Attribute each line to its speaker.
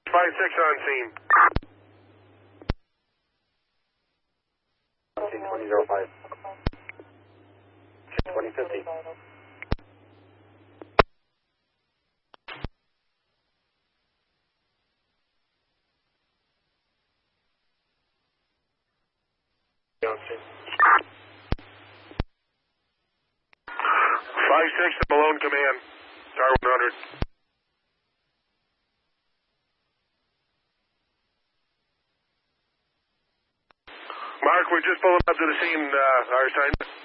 Speaker 1: 5-6 on scene.
Speaker 2: 2005. 2050.
Speaker 1: On scene. 5-6 to Malone Command. Star 100. Mark, we're just pulling up to the scene, our assignment.